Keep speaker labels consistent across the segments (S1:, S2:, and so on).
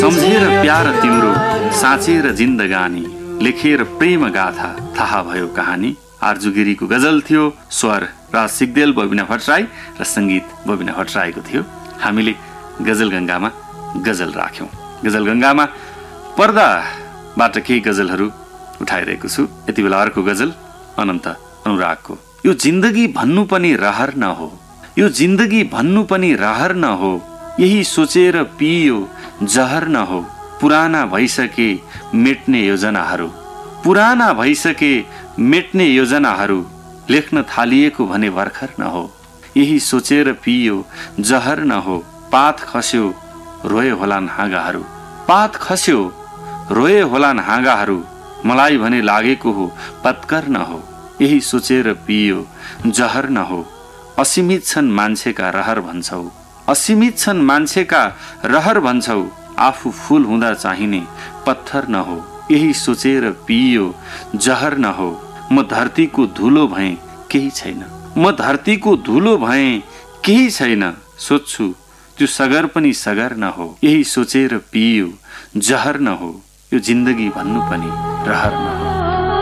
S1: सम्झेर प्यार तिम्रो साँचेर जिन्दगानी लेखेर प्रेम गाथा थाहा भयो कहानी। आरजु गिरीको गजल थियो। स्वर राज सिग्देल, बबिना भट्टराई र संगीत बबिना भट्टराईको थियो। हामीले गजल गंगामा गजल राख्यौं। गजल गंगामा पर्दाबाट केही गजलहरू उठाइरहेको छु। यति बेला अर्को गजल अनन्त अनुरागको। यो जिन्दगी भन्नु पनि रहर न हो, यो जिन्दगी भन्नु पनि रहर न हो, यही सोचेर पियो जहर न हो। पुराना भइसके मेट्ने योजनाहरू, पुराना भइसके मेट्ने योजनाहरू, लेख्न थालिएको भने भर्खर न हो। यही सोचेर पियो जहर न हो। पात खस्यो रोए होलान् हाँगाहरू, पात खस्यो रोए होलान् हाँगाहरू, मलाई भने लागेको हो पत्कर न हो। यही सोचेर पियो जहर न हो। असीमित छन् मान्छेका रहर भन्छौ, असीमित छन् मान्छेका रहर भन्छौ, आफू फूल हुँदा चाहिने पत्थर न हो। यही सोचेर पियो जहर न हो। म धरतीको धुलो भएँ केही छैन, म धरतीको धुलो भएँ केही छैन, सोच्छु त्यो सगर पनि सगर न हो। यही सोचेर पियो जहर न हो। यो जिन्दगी भन्नु पनि रहर न हो।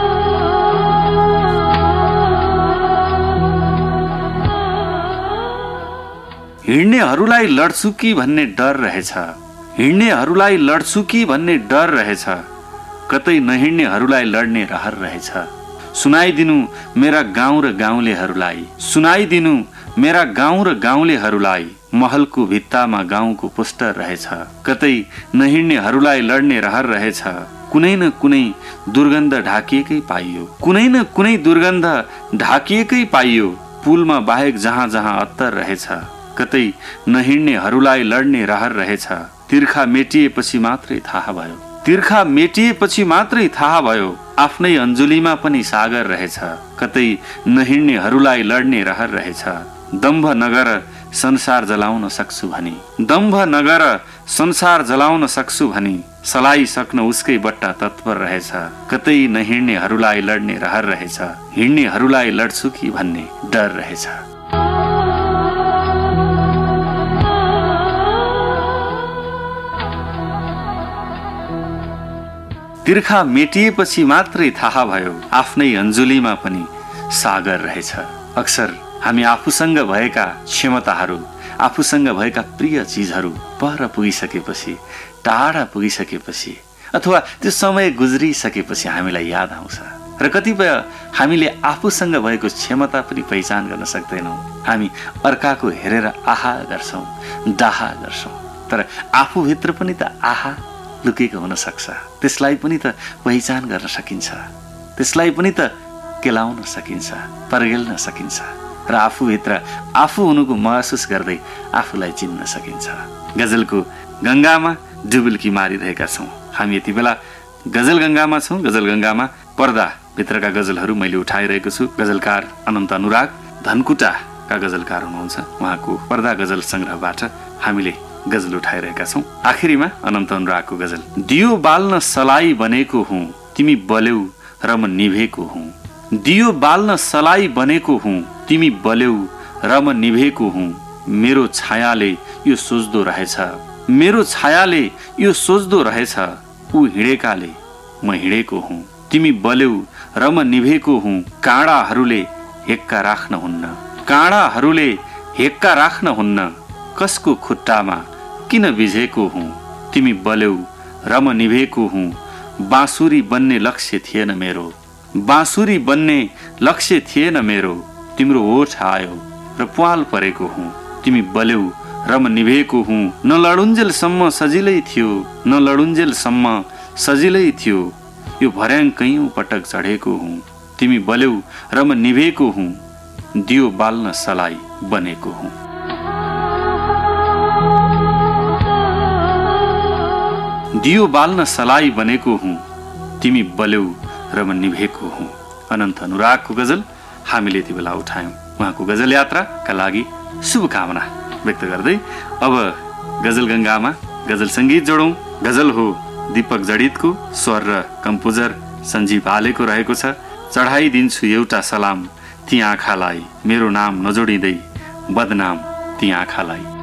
S1: हिँड्नेहरूलाई लड्छु कि भन्ने डर रहेछ, हिँड्नेहरूलाई लड्छु कि भन्ने डर रहेछ, कतै नहिँड्नेहरूलाई लड्ने रहर रहेछ। सुनाइदिनु मेरा गाउँ र गाउँलेहरूलाई, सुनाइदिनु मेरा गाउँ र गाउँलेहरूलाई, महलको भित्तामा गाउँको पोस्टर रहेछ, कतै नहिँड्नेहरूलाई लड्ने रहर रहेछ। कुनै न कुनै दुर्गन्ध ढाकिएकै पाइयो, कुनै न कुनै दुर्गन्ध ढाकिएकै पाइयो, पुलमा बाहेक जहाँ जहाँ अत्तर रहेछ, कतै नहिँड्नेहरूलाई लड्ने रहर रहेछ। तिर्खा मेटिएपछि मात्रै थाहा भयो, तिर्खा मेटिएपछि मात्रै थाहा भयो, आफ्नै अञ्जुलीमा पनि सागर रहेछ, कतै नहिँड्नेहरूलाई लड्ने रहर रहेछ। दम्भ नगर संसार जलाउन सक्छु भनी, दम्भ नगर संसार जलाउन सक्छु भनी, सलाइसक्न उसकै बट्टा तत्पर रहेछ, कतै नहिँड्नेहरूलाई लड्ने रहर रहेछ। हिँड्नेहरूलाई लड्छु कि भन्ने डर रहेछ। तिर्खा मेटिएपछि मात्रै थाहा भयो, आफ्नै अञ्जुलीमा पनि सागर रहेछ। अक्सर हामी आफूसँग भएका क्षमताहरू, आफूसँग भएका प्रिय चिजहरू पर पुगिसकेपछि, टाढा पुगिसकेपछि, अथवा त्यो समय गुज्रिसकेपछि हामीलाई याद आउँछ। र कतिपय हामीले आफूसँग भएको क्षमता पनि पहिचान गर्न सक्दैनौँ। हामी अर्काको हेरेर आहा गर्छौँ, डाहा गर्छौँ, तर आफूभित्र पनि त आहा लुकेको हुन सक्छ। त्यसलाई पनि त पहिचान गर्न सकिन्छ, त्यसलाई पनि त केलाउन सकिन्छ, पर्गेल्न सकिन्छ, र आफूभित्र आफू हुनुको महसुस गर्दै आफूलाई चिन्न सकिन्छ। गजलको गंगामा डुबुल्की मारिरहेका छौँ हामी। यति बेला गजल गंगामा छौँ। गजल गंगामा पर्दाभित्रका गजलहरू मैले उठाइरहेको छु। गजलकार अनन्त अनुराग धनकुटाका गजलकार हुनुहुन्छ। उहाँको पर्दा गजल संग्रहबाट हामीले गजल उठाइरहेका छौँ। आखिरीमा अनन्त अनुरागको गजल। दियो बाल्न सलाई बनेको हुँ, तिमी बल्यौ र म निभेको हुँ। दियो बाल्न सलाई बनेको हुँ, तिमी बल्यौ र म निभेको हुँ। मेरो छायाले यो सोच्दो रहेछ, मेरो छायाले यो सोच्दो रहेछ, ऊ हिँडेकाले म हिँडेको हुँ। तिमी बल्यौ र म निभेको हुँ। काँडाहरूले हेक्का राख्न हुन्न, काँडाहरूले हेक्का राख्न हुन्न, कसको खुट्टामा किन बिझेको हुँ। तिमी बल्यौ र म निभेको हुँ। बाँसुरी बन्ने लक्ष्य थिएन मेरो, बाँसुरी बन्ने लक्ष्य थिएन मेरो, तिम्रो ओठ आयो र प्वाल परेको हुँ। तिमी बल्यौ र म निभेको हुँ। न लडुन्जेलसम्म सजिलै थियो, न लडुन्जेलसम्म सजिलै थियो, यो भर्याङ कैयौँ पटक चढेको हुँ। तिमी बल्यौ र म निभेको हुँ। दियो बाल्न सलाई बनेको हुँ। दियो बाल्न सलाई बनेको हुँ, तिमी बल्यौ र म निभेको हुँ। अनन्त अनुरागको गजल हामीले यति बेला उठायौँ। उहाँको गजल यात्राका लागि शुभकामना व्यक्त गर्दै अब गजल गंगामा गजल सङ्गीत जोडौँ। गजल हो दीपक जडितको, स्वर र कम्पोजर सञ्जीव आलेको रहेको छ। चढाइदिन्छु एउटा सलाम ती आँखालाई, मेरो नाम नजोडिँदै बदनाम ती आँखालाई।